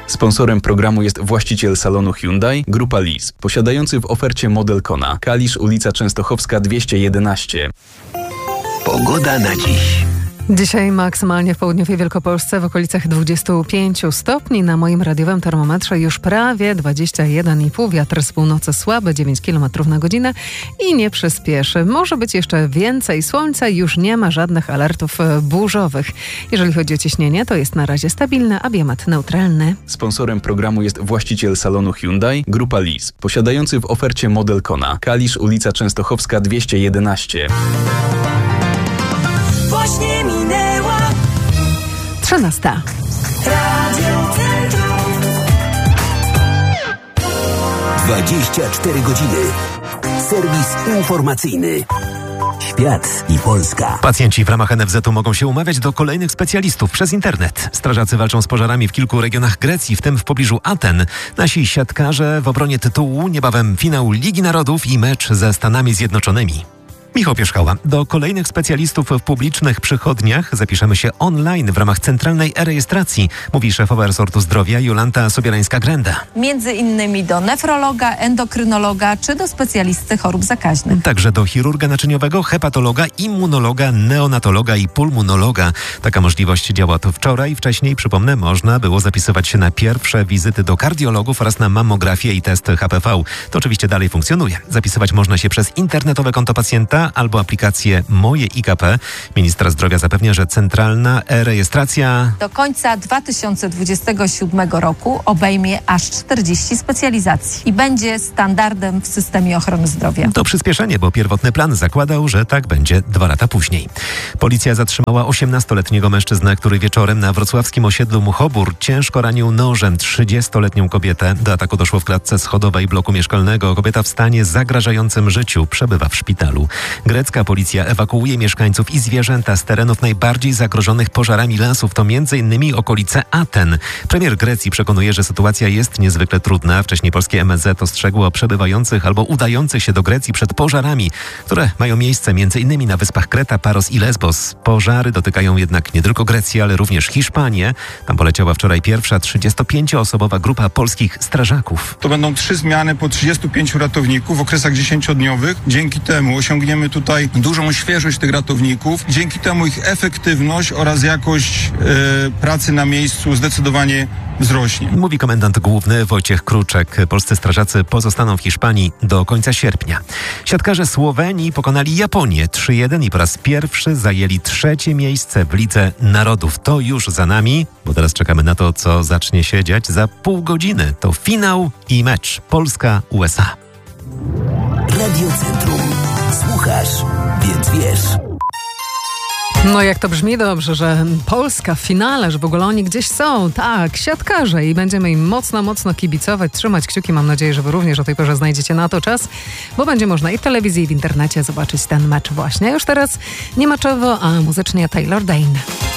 Sponsorem programu jest właściciel salonu Hyundai, Grupa Lis, posiadający w ofercie model Kona. Kalisz, ulica Częstochowska 211. Pogoda na dziś. Dzisiaj maksymalnie w południowej Wielkopolsce w okolicach 25 stopni. Na moim radiowym termometrze już prawie 21,5. Wiatr z północy słaby, 9 km na godzinę i nie przyspieszy. Może być jeszcze więcej słońca, już nie ma żadnych alertów burzowych. Jeżeli chodzi o ciśnienie, to jest na razie stabilne, a biometr neutralny. Sponsorem programu jest właściciel salonu Hyundai, Grupa Lis, posiadający w ofercie model Kona. Kalisz, ulica Częstochowska 211. Właśnie minęła 13. Radio Centrum. 24 godziny. Serwis informacyjny. Świat i Polska. Pacjenci w ramach NFZ-u mogą się umawiać do kolejnych specjalistów przez internet. Strażacy walczą z pożarami w kilku regionach Grecji, w tym w pobliżu Aten. Nasi siatkarze w obronie tytułu, niebawem finał Ligi Narodów i mecz ze Stanami Zjednoczonymi. Michał Pierzchała. Do kolejnych specjalistów w publicznych przychodniach zapiszemy się online w ramach centralnej e-rejestracji, mówi szefowa resortu zdrowia Jolanta Sobierańska-Grenda. Między innymi do nefrologa, endokrynologa czy do specjalisty chorób zakaźnych. Także do chirurga naczyniowego, hepatologa, immunologa, neonatologa i pulmonologa. Taka możliwość działa od wczoraj. Wcześniej, przypomnę, można było zapisywać się na pierwsze wizyty do kardiologów oraz na mammografię i test HPV. To oczywiście dalej funkcjonuje. Zapisywać można się przez internetowe konto pacjenta albo aplikację Moje IKP. Ministra zdrowia zapewnia, że centralna e-rejestracja Do końca 2027 roku obejmie aż 40 specjalizacji i będzie standardem w systemie ochrony zdrowia. to przyspieszenie, bo pierwotny plan zakładał, że tak będzie 2 lata później. Policja zatrzymała 18-letniego mężczyznę, który wieczorem na wrocławskim osiedlu Muchobór ciężko ranił nożem 30-letnią kobietę. Do ataku doszło w klatce schodowej bloku mieszkalnego. Kobieta w stanie zagrażającym życiu przebywa w szpitalu. Grecka policja ewakuuje mieszkańców i zwierzęta z terenów najbardziej zagrożonych pożarami lasów. To m.in. okolice Aten. Premier Grecji przekonuje, że sytuacja jest niezwykle trudna. Wcześniej polskie MSZ ostrzegło przebywających albo udających się do Grecji przed pożarami, które mają miejsce m.in. na wyspach Kreta, Paros i Lesbos. Pożary dotykają jednak nie tylko Grecję, ale również Hiszpanię. Tam poleciała wczoraj pierwsza 35-osobowa grupa polskich strażaków. To będą 3 zmiany po 35 ratowników w okresach 10-dniowych. Dzięki temu osiągniemy tutaj dużą świeżość tych ratowników. Dzięki temu ich efektywność oraz jakość pracy na miejscu zdecydowanie wzrośnie. Mówi komendant główny Wojciech Kruczek. Polscy strażacy pozostaną w Hiszpanii do końca sierpnia. Siatkarze Słowenii pokonali Japonię 3-1 i po raz pierwszy zajęli 3. miejsce w Lidze Narodów. To już za nami, bo teraz czekamy na to, co zacznie się dziać za pół godziny. To finał i mecz Polska-USA. Radio Centrum. Słuchasz, więc wiesz. No jak to brzmi dobrze, że Polska w finale, że w ogóle oni gdzieś są. Tak, siatkarze i będziemy im mocno kibicować, trzymać kciuki. Mam nadzieję, że wy również o tej porze znajdziecie na to czas, bo będzie można i w telewizji, i w internecie zobaczyć ten mecz właśnie. Już teraz nie meczowo, a muzycznie Taylor Dayne.